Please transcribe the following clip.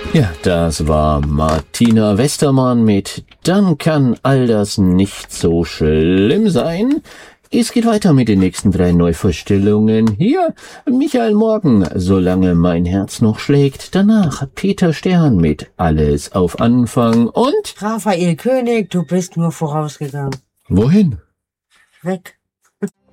Ja, das war Martina Westermann mit Dann kann all das nicht so schlimm sein. Es geht weiter mit den nächsten 3 Neuvorstellungen. Hier Michael Morgen, Solange mein Herz noch schlägt. Danach Peter Stern mit Alles auf Anfang und Raphael König, du bist nur vorausgegangen. wohin? Weg.